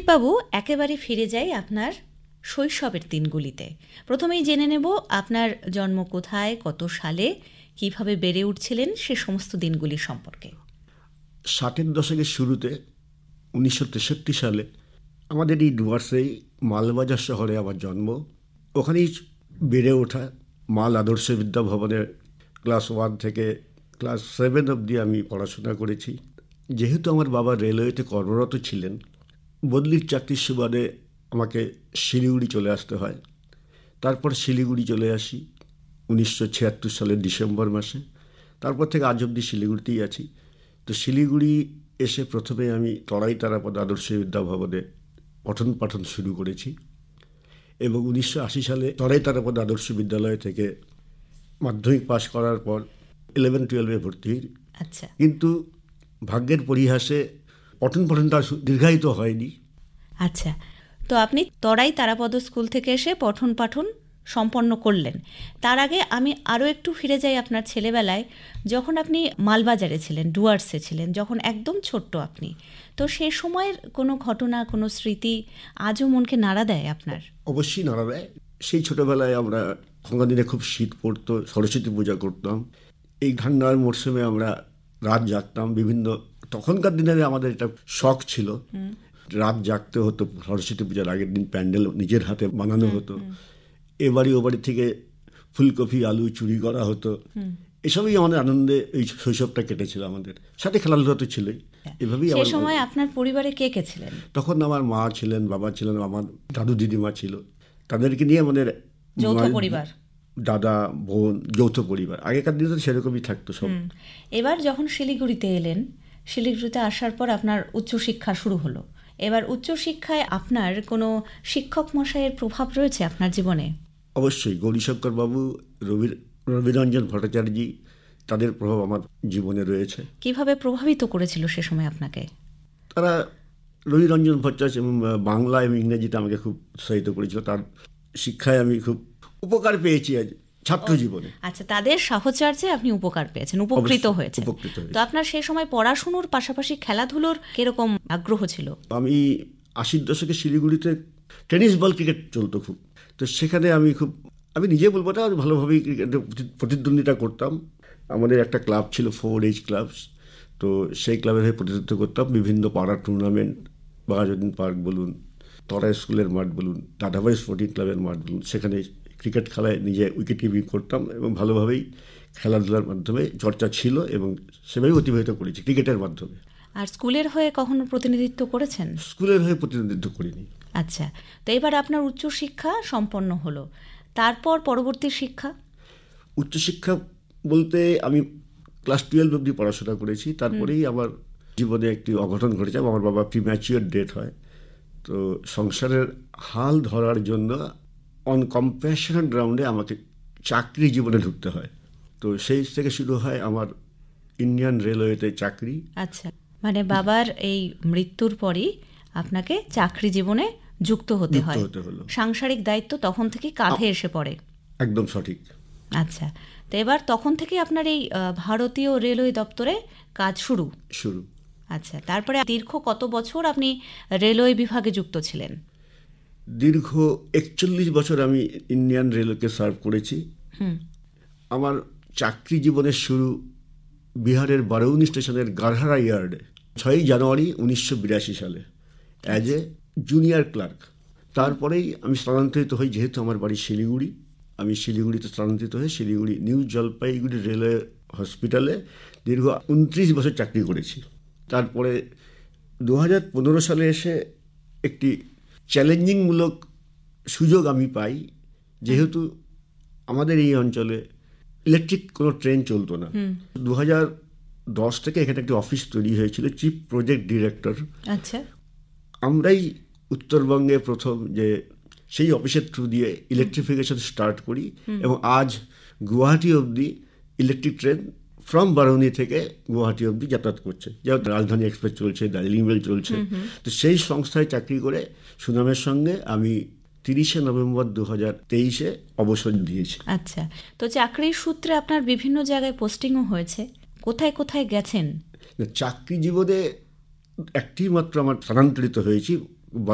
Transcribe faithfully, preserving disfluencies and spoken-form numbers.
বাবু, একেবারে ফিরে যাই আপনার শৈশবের দিনগুলিতে। প্রথমেই জেনে নেব আপনার জন্ম কোথায়, কত সালে, কিভাবে বেড়ে উঠছিলেন সে সমস্ত দিনগুলি সম্পর্কে। ষাটের দশকের শুরুতে উনিশশো তেষট্টি সালে আমাদের এই ডুয়ার্সেই মালবাজার শহরে আমার জন্ম। ওখানেই বেড়ে ওঠা। মাল আদর্শ বিদ্যা ভবনের ক্লাস ওয়ান থেকে ক্লাস সেভেন অবধি আমি পড়াশোনা করেছি। যেহেতু আমার বাবা রেলওয়েতে কর্মরত ছিলেন, বদলির চাকরির সুবাদে আমাকে শিলিগুড়ি চলে আসতে হয়। তারপর শিলিগুড়ি চলে আসি উনিশশো ছিয়াত্তর সালের ডিসেম্বর মাসে। তারপর থেকে আজ অবধি শিলিগুড়িতেই আছি। তো শিলিগুড়ি এসে প্রথমে আমি তরাই তারাপদ আদর্শ বিদ্যা ভবনে পঠন পাঠন শুরু করেছি এবং উনিশশো আশি সালে তরাই তারাপদ আদর্শ বিদ্যালয় থেকে মাধ্যমিক পাশ করার পর ইলেভেন টুয়েলভে ভর্তি হই। আচ্ছা, কিন্তু ভাগ্যের পরিহাসে পঠন পাঠনটা দীর্ঘায়িত হয়নি। আচ্ছা, তো আপনি তরাই তারাপদ স্কুল থেকে এসে পঠন পাঠন সম্পন্ন করলেন। তার আগে আমি আরও একটু ফিরে যাই আপনার ছেলেবেলায়, যখন আপনি মালবাজারে ছিলেন, ডুয়ার্সে ছিলেন, যখন একদম ছোট্ট আপনি। তো সে সময়ের কোনো ঘটনা, কোনো স্মৃতি আজও মনকে নাড়া দেয় আপনার? অবশ্যই নাড়া দেয়। সেই ছোটোবেলায় আমরা খোঁকা দিনে খুব শীত পড়তো, সরস্বতী পূজা করতাম। এই ঠান্ডার মরশুমে আমরা রাত জাগতাম। বিভিন্ন তখনকার দিনে আমাদের একটা শখ ছিল, রাত জাগতে হতো। সরস্বতী পূজার আগের দিন প্যান্ডেল নিজের হাতে বানানো হতো। এ বাড়ি ও বাড়ি থেকে ফুলকপি আলু চুরি করা হতো। এসবই আমাদের আনন্দে এই শৈশবটা কেটেছিল। আমাদের সাথে খেলাধুলা তো ছিলই। এভাবেই সেই সময় আপনার পরিবারে কে কে ছিলেন? তখন আমার মা ছিলেন, বাবা ছিলেন, আমার দাদু দিদিমা ছিল। তাদেরকে নিয়ে আমাদের যৌথ পরিবার, দাদা বোন, যৌথ পরিবার। আগেকার দিনে তো সেরকমই থাকতো সব। এবার যখন শিলিগুড়িতে এলেন, শিলিগুড়িতে আসার পর আপনার উচ্চশিক্ষা শুরু হলো। এবার উচ্চশিক্ষায় আপনার কোনো শিক্ষক মশাইয়ের প্রভাব রয়েছে আপনার জীবনে? অবশ্যই। গৌরীশঙ্কর বাবু, রবি রবিরঞ্জন ভট্টাচার্য, তাদের প্রভাব আমার জীবনে রয়েছে। কিভাবে প্রভাবিত করেছিল সে সময় আপনাকে? তারা রবিরঞ্জন ভট্টাচার্য এবং বাংলা এবং ইংরেজিতে আমাকে খুব উৎসাহিত করেছিল। তার শিক্ষায় আমি খুব উপকার পেয়েছি আজ ছাত্র জীবনে। আচ্ছা, তাদের সাহচর্যে আপনি উপকার পেয়েছেন, উপকৃত হয়েছেন। তো আপনার সেই সময় পড়াশুনোর পাশাপাশি খেলাধুলোর কিরকম আগ্রহ ছিল? আমি আশির দশকে শিলিগুড়িতে টেনিস বল ক্রিকেট চলতো খুব। তো সেখানে আমি খুব আমি নিজে বলবো না, ভালোভাবেই ক্রিকেটে প্রতিদ্বন্দ্বিতা করতাম। আমাদের একটা ক্লাব ছিল, ফোর এইচ ক্লাবস। তো সেই ক্লাবের হয়ে প্রতিনিধিত্ব করতাম বিভিন্ন পাড়ার টুর্নামেন্ট, বাঘাযতীন পার্ক বলুন, তরাই স্কুলের মাঠ বলুন, দাদাভাই স্পোর্টিং ক্লাবের মাঠ বলুন, সেখানে ক্রিকেট খেলায় নিজে উইকেট কিপিং করতাম এবং ভালোভাবেই খেলাধুলার মাধ্যমে চর্চা ছিল এবং সেভাবেই অতিবাহিত করেছি ক্রিকেটের মাধ্যমে। আর স্কুলের হয়ে কখনো প্রতিনিধিত্ব করেছেন? স্কুলের হয়ে প্রতিনিধিত্ব করিনি। আচ্ছা, তো এবার আপনার উচ্চশিক্ষা সম্পন্ন হলো, তারপর পরবর্তী শিক্ষা? উচ্চশিক্ষা বলতে আমি ক্লাস টুয়েলভ অবধি পড়াশোনা করেছি। তারপরেই আমার জীবনে একটি অঘটন ঘটেছে। আমার বাবা প্রিম্যাচিওর ডেথ হয়। তো সংসারের হাল ধরার জন্য অন কম্প্যাশনেট গ্রাউন্ডে আমাকে চাকরি জীবনে ঢুকতে হয়। তো সেই থেকে শুরু হয় আমার ইন্ডিয়ান রেলওয়েতে চাকরি। আচ্ছা, মানে বাবার এই মৃত্যুর পরই আপনাকে চাকরি জীবনে যুক্ত হতে হয়। সাংসারিক দায়িত্ব তখন থেকে কাঁধে এসে পড়ে। একদম সঠিক। আচ্ছা, তো এবার তখন থেকে আপনার এই ভারতীয় রেলওয়ে দপ্তরে কাজ শুরু শুরু আচ্ছা, তারপরে দীর্ঘ কত বছর আপনি রেলওয়ে বিভাগে যুক্ত ছিলেন? দীর্ঘ একচল্লিশ বছর আমি ইন্ডিয়ান রেলওয়েকে সার্ভ করেছি। আমার চাকরি জীবনের শুরু বিহারের বারৌনি স্টেশনের গারহারা ইয়ার্ডে ছয়ই জানুয়ারি উনিশশো বিরাশি সালে অ্যাজ এ জুনিয়র ক্লার্ক। তারপরেই আমি স্থানান্তরিত হই, যেহেতু আমার বাড়ি শিলিগুড়ি। আমি শিলিগুড়িতে স্থানান্তরিত হয়ে শিলিগুড়ি নিউ জলপাইগুড়ি রেলওয়ে হসপিটালে দীর্ঘ উনত্রিশ বছর চাকরি করেছি। তারপরে দু হাজার পনেরো সালে এসে একটি চ্যালেঞ্জিংমূলক সুযোগ আমি পাই, যেহেতু আমাদের এই অঞ্চলে ইলেকট্রিক কোনো ট্রেন চলতো না। দু হাজার দশ থেকে এখানে একটি অফিস তৈরি হয়েছিল, চিফ প্রজেক্ট ডিরেক্টর। আচ্ছা, আমরাই উত্তরবঙ্গে প্রথম যে সেই অফিসের থ্রু দিয়ে ইলেকট্রিফিকেশন স্টার্ট করি এবং আজ গুয়াহাটি অবধি ইলেকট্রিক ট্রেন ফ্রম বারৌনি থেকে গুয়াহাটি অবধি যাতায়াত করছে। যেমন রাজধানী এক্সপ্রেস চলছে, দার্জিলিং মেল চলছে। তো সেই সংস্থায় চাকরি করে সুনামের সঙ্গে আমি তিরিশে নভেম্বর দু হাজার তেইশে অবসর দিয়েছি। আচ্ছা, তো চাকরির সূত্রে আপনার বিভিন্ন জায়গায় পোস্টিংও হয়েছে, কোথায় কোথায় গেছেন? চাকরি জীবনে একটি মাত্র আমার স্থানান্তরিত হয়েছি